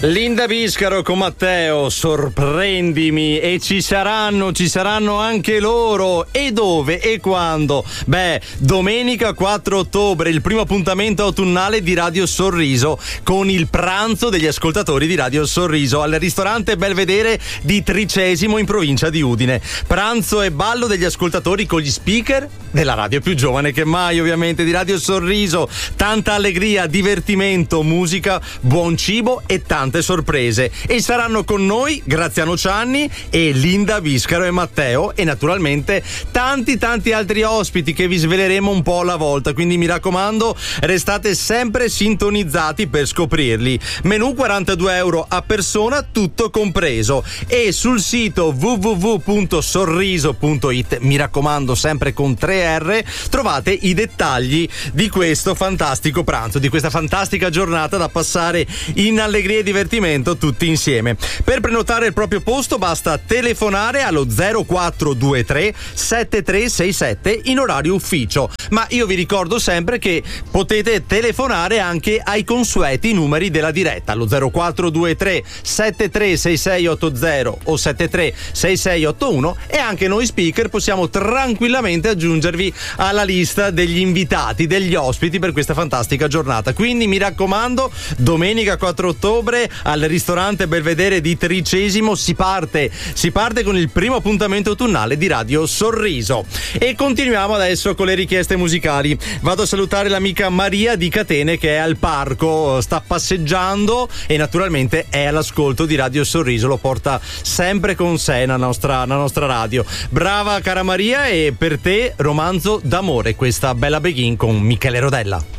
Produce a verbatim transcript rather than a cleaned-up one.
Linda Biscaro con Matteo, sorprendimi, e ci saranno, ci saranno anche loro. E dove e quando? Beh, domenica quattro ottobre, il primo appuntamento autunnale di Radio Sorriso con il pranzo degli ascoltatori di Radio Sorriso al ristorante Belvedere di Tricesimo in provincia di Udine. Pranzo e ballo degli ascoltatori con gli speaker della radio più giovane che mai, ovviamente, di Radio Sorriso. Tanta allegria, divertimento, musica, buon cibo e tante sorprese. E saranno con noi Graziano Cianni e Linda Biscaro e Matteo, e naturalmente tanti tanti altri ospiti che vi sveleremo un po' alla volta, quindi mi raccomando, restate sempre sintonizzati per scoprirli. Menù quarantadue euro a persona, tutto compreso, e sul sito w w w punto sorriso punto it, mi raccomando sempre con tre R, trovate i dettagli di questo fantastico pranzo, di questa fantastica giornata da passare in allegria e divertimento tutti insieme. Per prenotare il proprio posto basta telefonare allo zero quattro due tre sette tre sei sette in orario ufficio, ma io vi ricordo sempre che potete telefonare anche ai consueti numeri della diretta, allo zero quattro due tre sette tre sei sei otto zero o sette tre sei sei otto uno, e anche noi speaker possiamo tranquillamente aggiungervi alla lista degli invitati, degli ospiti per questa fantastica giornata. Quindi mi raccomando, domenica quattro ottobre al ristorante Belvedere di Tricesimo si parte, si parte con il primo appuntamento autunnale di Radio Sorriso. E continuiamo adesso con le richieste musicali. Vado a salutare l'amica Maria di Catene che è al parco, sta passeggiando e naturalmente è all'ascolto di Radio Sorriso, lo porta sempre con sé la nostra, la nostra radio. Brava cara Maria, e per te Romanzo d'amore, questa bella begin con Michele Rodella.